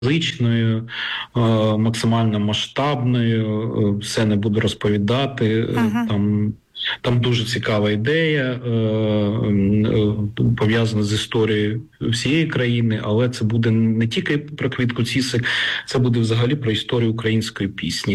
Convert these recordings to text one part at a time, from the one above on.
музичною, максимально масштабною, все не буду розповідати. Там дуже цікава ідея, пов'язана з історією всієї країни, але це буде не тільки про Квітку Цісик, це буде взагалі про історію української пісні.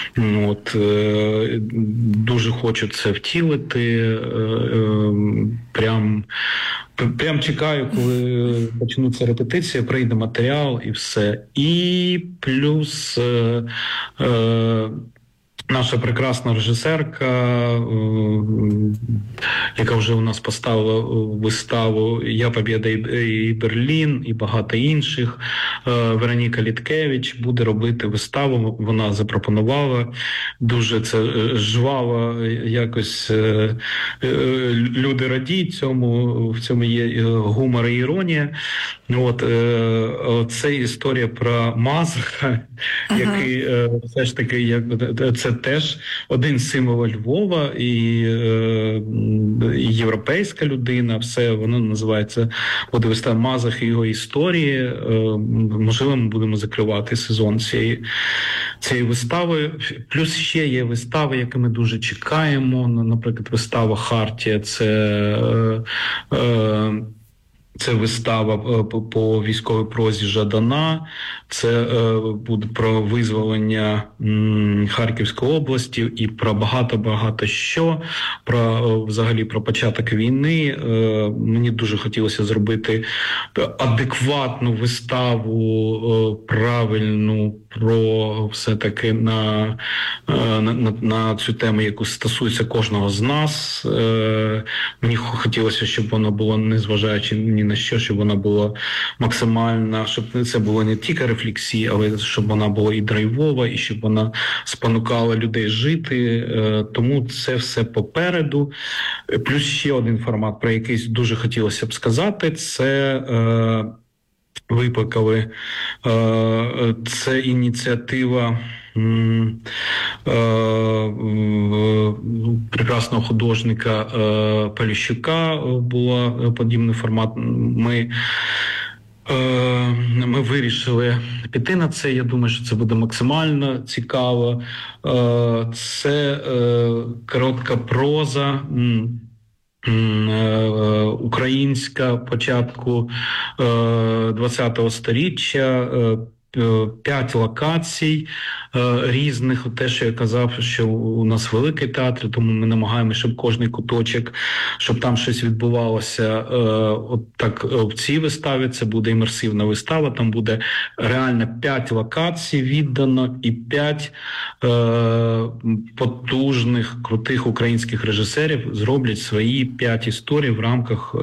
Дуже хочу це втілити, прям чекаю, коли почнуться репетиції, прийде матеріал і все. І плюс наша прекрасна режисерка, яка вже у нас поставила виставу «Я Побєда і Берлін» і багато інших, Вероніка Літкевич буде робити виставу. Вона запропонувала, дуже це жваво, якось люди радіють цьому, в цьому є гумор і іронія. Це історія про Мазаха, який все ж таки, це теж один з символів Львова і європейська людина, все, воно називається, буде вистава Мазах і його історії. Можливо, ми будемо закривати сезон цієї вистави. Плюс ще є вистави, які ми дуже чекаємо, наприклад, вистава «Хартія», це вистава по військовій прозі Жадана, це буде про визволення Харківської області і про багато що, взагалі про початок війни. Мені дуже хотілося зробити адекватну виставу, правильну, про все-таки на цю тему, яку стосується кожного з нас. Мені хотілося, щоб воно було, незважаючи ні на що, щоб вона була максимальна, щоб це було не тільки рефлексія, але щоб вона була і драйвова, і щоб вона спонукала людей жити. Тому це все попереду. Плюс ще один формат, про який дуже хотілося б сказати, це викликали. Це ініціатива прекрасного художника Поліщука, була подібний формат. Ми вирішили піти на це. Я думаю, що це буде максимально цікаво. Це коротка проза, українська, початку ХХ століття, 5 локацій різних. Те, що я казав, що у нас великий театр, тому ми намагаємося, щоб кожний куточок, щоб там щось відбувалося. От так в цій виставі це буде імерсивна вистава, там буде реально 5 локацій віддано і 5 потужних, крутих українських режисерів зроблять свої 5 історій в рамках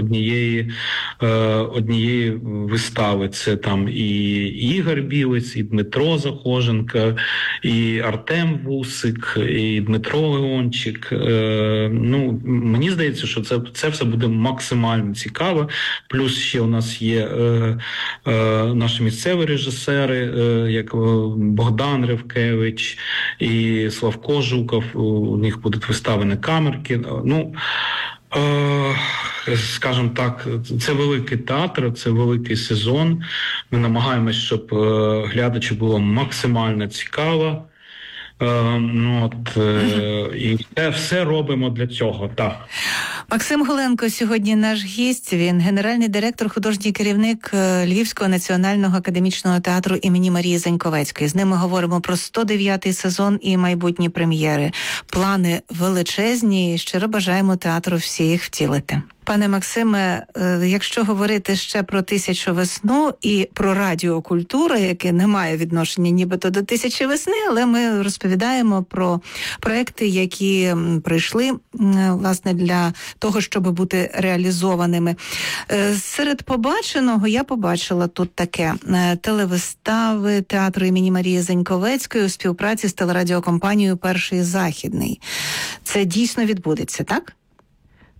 однієї вистави. Це там і Ігор Білець, і Дмитро Захоженко, і Артем Вусик, і Дмитро Леончик. Мені здається, що це все буде максимально цікаво. Плюс ще у нас є наші місцеві режисери, як Богдан Ревкевич і Славко Жуков. У них будуть вистави на камерки. Скажімо так, це великий театр, це великий сезон. Ми намагаємось, щоб глядачу було максимально цікаво. І все робимо для цього, так. Максим Голенко сьогодні наш гість. Він генеральний директор, художній керівник Львівського національного академічного театру імені Марії Заньковецької. З ними говоримо про 109-й сезон і майбутні прем'єри. Плани величезні, і щиро бажаємо театру всі їх втілити. Пане Максиме, якщо говорити ще про «Тисячу весну» і про радіокультуру, яке не має відношення нібито до «Тисячі весни», але ми розповідаємо про проекти, які прийшли, власне, для того, щоб бути реалізованими. Серед побаченого я побачила тут таке: телевистави театру імені Марії Заньковецької у співпраці з телерадіокомпанією «Перший Західний». Це дійсно відбудеться, так?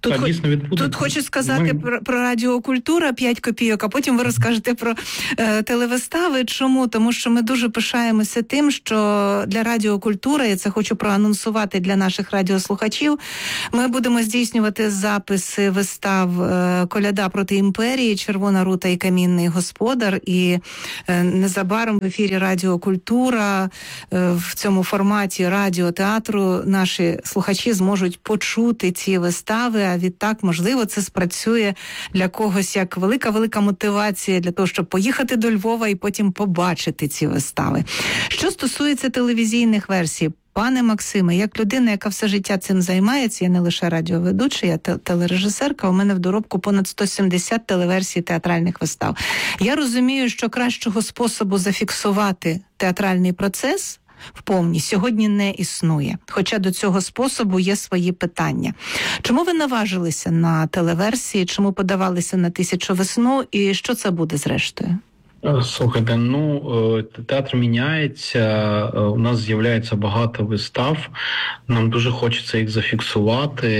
дійсно відбудеться. Тут хочу сказати про Радіо Культура 5 копійок, а потім ви розкажете про телевистави. Чому? Тому що ми дуже пишаємося тим, що для Радіо Культура, я це хочу проанонсувати для наших радіослухачів, ми будемо здійснювати записи вистав «Коляда проти імперії», «Червона рута» і «Камінний господар». І незабаром в ефірі Радіо Культура в цьому форматі радіотеатру наші слухачі зможуть почути ці вистави, а відтак, можливо, це спрацює для когось як велика мотивація для того, щоб поїхати до Львова і потім побачити ці вистави. Що стосується телевізійних версій, пане Максиме, як людина, яка все життя цим займається, я не лише радіоведуча, я телережисерка, у мене в доробку понад 170 телеверсій театральних вистав. Я розумію, що кращого способу зафіксувати театральний процес вповні сьогодні не існує. Хоча до цього способу є свої питання. Чому ви наважилися на телеверсії? Чому подавалися на «Тисячу весну» і що це буде зрештою? Слухайте, театр міняється, у нас з'являється багато вистав, нам дуже хочеться їх зафіксувати.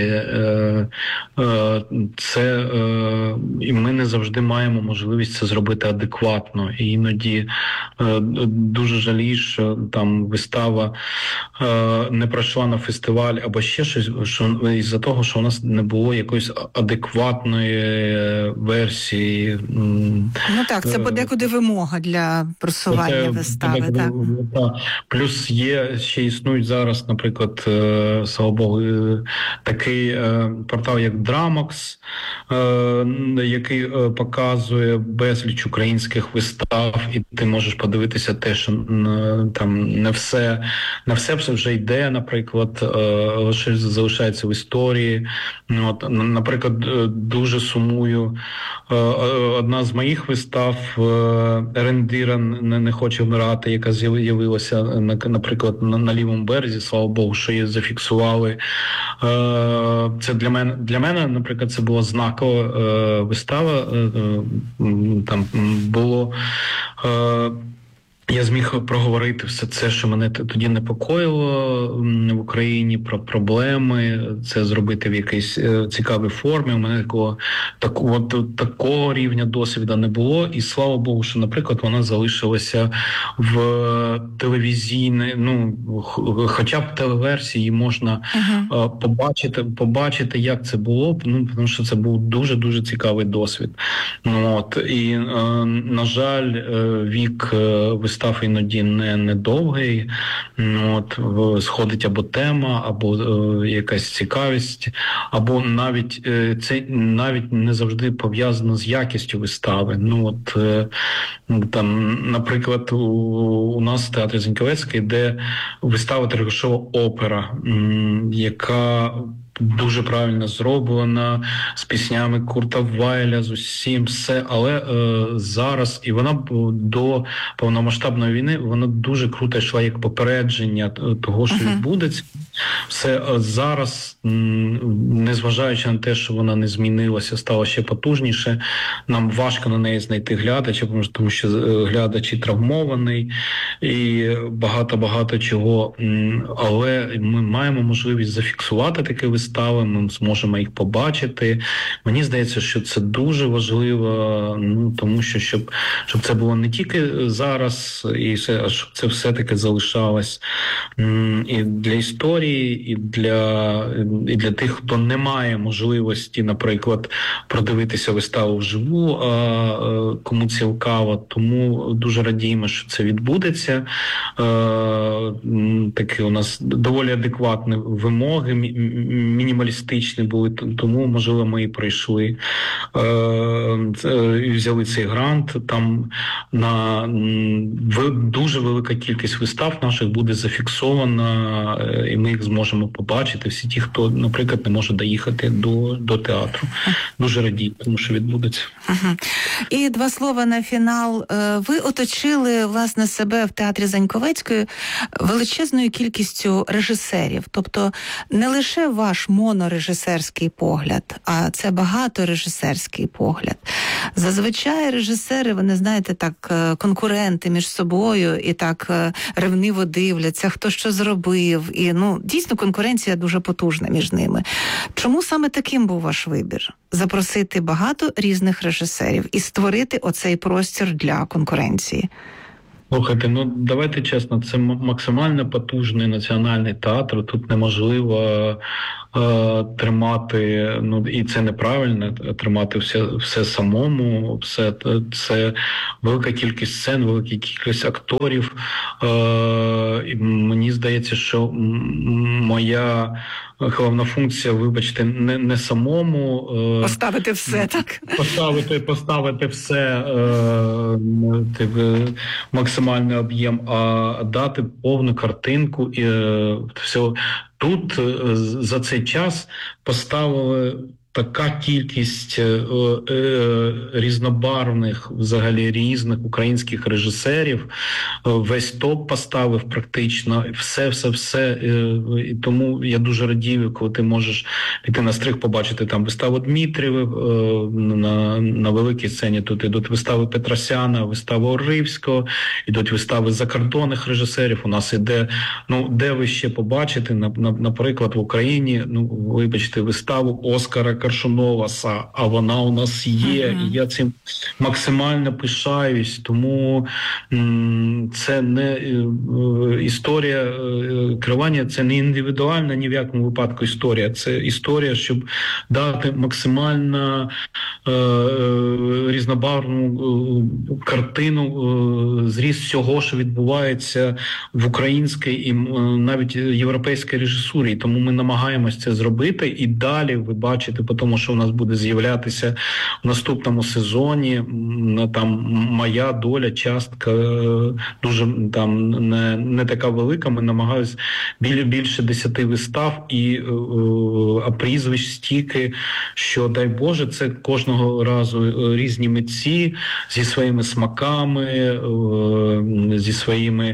І ми не завжди маємо можливість це зробити адекватно. І іноді дуже жалію, що там вистава не пройшла на фестиваль або ще щось, із-за того, що у нас не було якоїсь адекватної версії. Ну так, це подекуди вимога для просування вистави. Так. Плюс ще існують зараз, наприклад, слава Богу, такий портал, як Dramox, який показує безліч українських вистав, і ти можеш подивитися те, що там не все вже йде, наприклад, лише залишається в історії. Наприклад, дуже сумую. Одна з моїх вистав «Рендира не хоче вмирати», яка з'явилася, наприклад, на лівому березі, слава Богу, що її зафіксували. Це для мене, наприклад, це була знакова вистава. Там було... Я зміг проговорити все це, що мене тоді непокоїло в Україні, про проблеми, це зробити в якійсь цікавій формі. У мене такого рівня досвіду не було. І слава Богу, що, наприклад, вона залишилася в телевізійній, хоча б телеверсії можна побачити, як це було, тому що це був дуже-дуже цікавий досвід. І, на жаль, вік вистав іноді не довгий, сходить або тема, або якась цікавість, або навіть це навіть не завжди пов'язано з якістю вистави. Наприклад, у нас в театрі Зеньковецький йде вистава «Трикошова опера», яка дуже правильно зроблена, з піснями Курта Вайля, з усім, все. Але зараз, і вона до повномасштабної війни, вона дуже круто йшла як попередження того, що відбудеться. Все зараз, незважаючи на те, що вона не змінилася, стала ще потужніше, нам важко на неї знайти глядача, тому що глядач травмований і багато чого. Але ми маємо можливість зафіксувати такі вистави, ми зможемо їх побачити. Мені здається, що це дуже важливо, тому що щоб це було не тільки зараз, а щоб це все-таки залишалось і для історії, і для тих, хто не має можливості, наприклад, продивитися виставу вживу, кому цікаво. Тому дуже радіємо, що це відбудеться. Такі у нас доволі адекватні вимоги, мінімалістичні були, тому, можливо, ми і пройшли, взяли цей грант. Там дуже велика кількість вистав наших буде зафіксована, і ми їх зможемо побачити. Всі ті, хто, наприклад, не може доїхати до театру. Дуже радію, тому що відбудеться. І два слова на фінал. Ви оточили, власне, себе в театрі Заньковецької величезною кількістю режисерів. Тобто не лише ваш ваш монорежисерський погляд, а це багаторежисерський погляд. Зазвичай режисери, вони, знаєте, так конкуренти між собою і так ревниво дивляться, хто що зробив. І, дійсно, конкуренція дуже потужна між ними. Чому саме таким був ваш вибір? Запросити багато різних режисерів і створити оцей простір для конкуренції? Слухайте, давайте чесно, це максимально потужний національний театр, тут неможливо тримати, і це неправильно, тримати все самому, це велика кількість сцен, велика кількість акторів. І мені здається, що моя головна функція, вибачте, не самому поставити все, так? Поставити все максимальний об'єм, а дати повну картинку і все. Тут за цей час поставили така кількість різнобарвних, взагалі різних українських режисерів, весь топ поставив практично, все. І тому я дуже радію, коли ти можеш піти на стриг, побачити там виставу Дмитрієва на великій сцені. Тут ідуть вистави Петросяна, вистави Оривського, ідуть вистави закордонних режисерів. У нас іде, де ви ще побачите, наприклад, в Україні, вибачте, виставу Оскара Коршунова, а вона у нас є, і я цим максимально пишаюсь, тому це не історія керування, це не індивідуальна ні в якому випадку історія, це історія, щоб дати максимально різнобарвну картину, зріз всього, що відбувається в українській і навіть європейській режисурі, тому ми намагаємось це зробити, і далі ви бачите, тому що у нас буде з'являтися в наступному сезоні там моя доля, частка дуже там не така велика. Ми намагаємось більше 10 вистав і прізвищ стільки, що, дай Боже, це кожного разу різні митці зі своїми смаками, зі своїми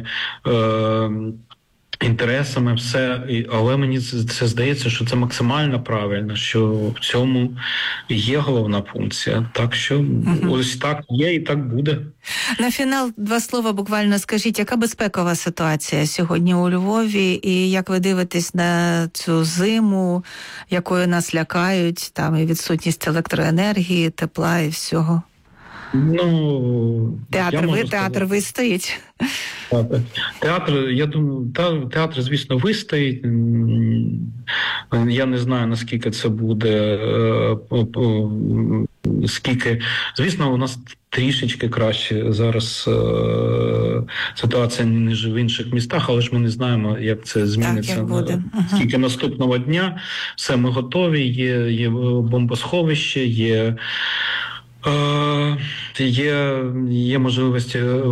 інтересами, все, але мені це здається, що це максимально правильно, що в цьому є головна функція. Так що ось так є і так буде. На фінал 2 слова буквально скажіть, яка безпекова ситуація сьогодні у Львові, і як ви дивитесь на цю зиму, якою нас лякають, там і відсутність електроенергії, тепла і всього? Театр вистоїть. Театр, я думаю, театр, звісно, вистоїть. Я не знаю, наскільки це буде, звісно, у нас трішечки краще зараз ситуація, ніж в інших містах, але ж ми не знаємо, як це зміниться. Так, як буде. Тільки наступного дня все, ми готові, є бомбосховище, є можливість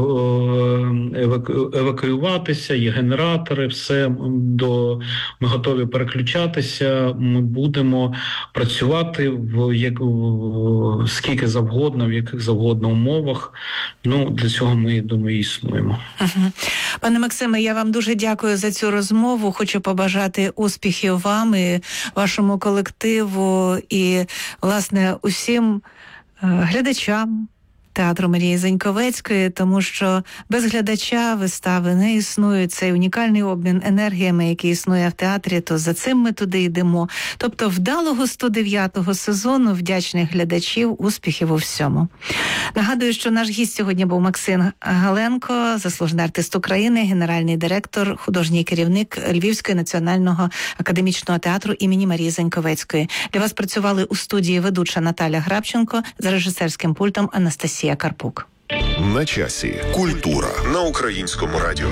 евакуюватися, є генератори, все, ми готові переключатися, ми будемо працювати скільки завгодно, в яких завгодно умовах. Для цього ми, думаю, існуємо. Пане Максиме, я вам дуже дякую за цю розмову. Хочу побажати успіхів вам і вашому колективу і, власне, усім глядачам театру Марії Заньковецької, тому що без глядача вистави не існує. Цей унікальний обмін енергіями, який існує в театрі, то за цим ми туди йдемо. Тобто вдалого 109-го сезону, вдячних глядачів, успіхів у всьому. Нагадую, що наш гість сьогодні був Максим Галенко, заслужений артист України, генеральний директор, художній керівник Львівського національного академічного театру імені Марії Заньковецької. Для вас працювали у студії ведуча Наталя Грабченко, за режисерським пультом Анастасія Карпук. На часі. Культура на Українському радіо.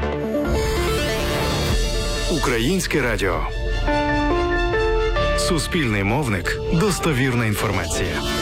Українське радіо. Суспільний мовник. Достовірна інформація.